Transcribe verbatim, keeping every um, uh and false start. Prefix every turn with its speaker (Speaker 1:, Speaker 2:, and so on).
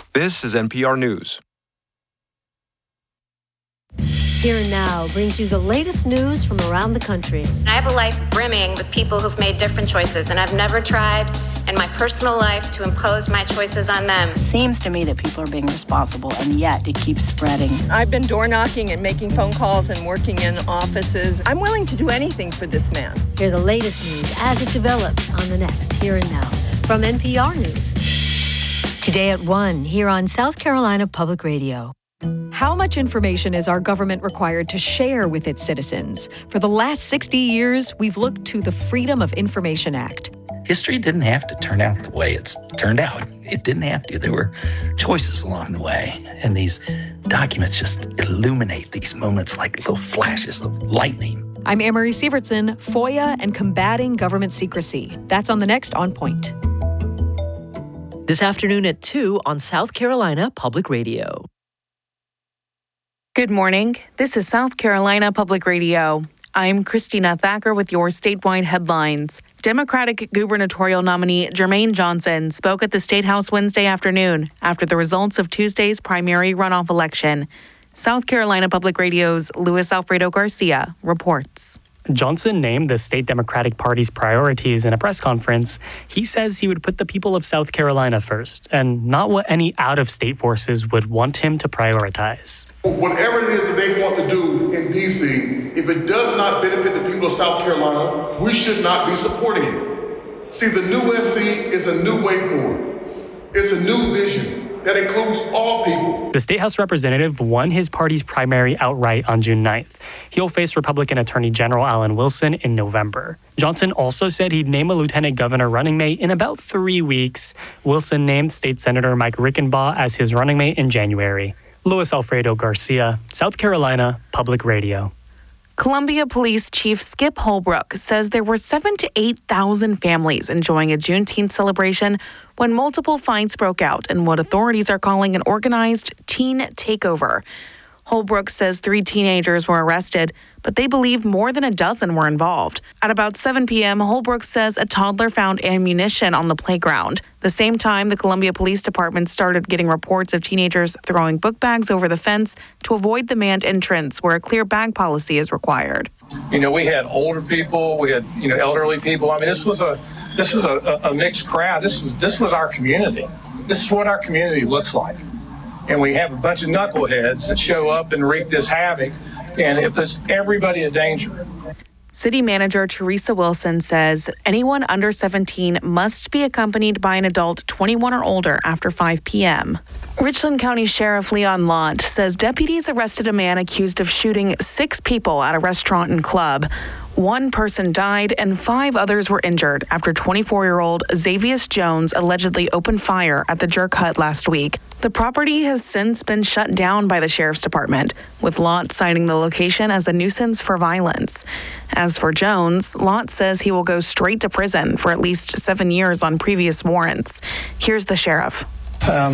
Speaker 1: This is N P R News.
Speaker 2: Here and Now brings you the latest news from around the country.
Speaker 3: I have a life brimming with people who've made different choices, and I've never tried in my personal life to impose my choices on them.
Speaker 4: Seems to me that people are being responsible, and yet it keeps spreading.
Speaker 5: I've been door knocking and making phone calls and working in offices. I'm willing to do anything for this man.
Speaker 2: Hear the latest news as it develops on the next Here and Now from N P R News. Today at one, here on South Carolina Public Radio.
Speaker 6: How much information is our government required to share with its citizens? For the last sixty years, we've looked to the Freedom of Information Act.
Speaker 7: History didn't have to turn out the way it's turned out. It didn't have to. There were choices along the way. And these documents just illuminate these moments like little flashes of lightning.
Speaker 6: I'm Amory Sievertson, FOIA and Combating Government Secrecy. That's on the next On Point.
Speaker 8: This afternoon at two on South Carolina Public Radio.
Speaker 9: Good morning. This is South Carolina Public Radio. I'm Christina Thacker with your statewide headlines. Democratic gubernatorial nominee Jermaine Johnson spoke at the State House Wednesday afternoon after the results of Tuesday's primary runoff election. South Carolina Public Radio's Luis Alfredo Garcia reports.
Speaker 10: Johnson named the state Democratic Party's priorities in a press conference. He says he would put the people of South Carolina first, and not what any out-of-state forces would want him to prioritize.
Speaker 11: Whatever it is that they want to do in D C, if it does not benefit the people of South Carolina, we should not be supporting it. See, the new S C is a new way forward. It's a new vision that includes all people.
Speaker 10: The State House representative won his party's primary outright on June ninth. He'll face Republican Attorney General Alan Wilson in November. Johnson also said he'd name a lieutenant governor running mate in about three weeks. Wilson named State Senator Mike Rickenbaugh as his running mate in January. Luis Alfredo Garcia, South Carolina Public Radio.
Speaker 9: Columbia Police Chief Skip Holbrook says there were seven to eight thousand families enjoying a Juneteenth celebration when multiple fights broke out in what authorities are calling an organized teen takeover. Holbrook says three teenagers were arrested, but they believe more than a dozen were involved. At about seven p.m., Holbrook says a toddler found ammunition on the playground. The same time, the Columbia Police Department started getting reports of teenagers throwing book bags over the fence to avoid the manned entrance where a clear bag policy is required.
Speaker 12: You know, we had older people, we had, you know, elderly people. I mean, this was a this was a, a mixed crowd. This was this was our community. This is what our community looks like. And we have a bunch of knuckleheads that show up and wreak this havoc, and it puts everybody in danger.
Speaker 9: City Manager Teresa Wilson says anyone under seventeen must be accompanied by an adult twenty-one or older after five p.m. Richland County Sheriff Leon Lott says deputies arrested a man accused of shooting six people at a restaurant and club. One person died and five others were injured after twenty-four-year-old Xavius Jones allegedly opened fire at the Jerk Hut last week. The property has since been shut down by the Sheriff's Department, with Lott citing the location as a nuisance for violence. As for Jones, Lott says he will go straight to prison for at least seven years on previous warrants. Here's the sheriff.
Speaker 13: Um,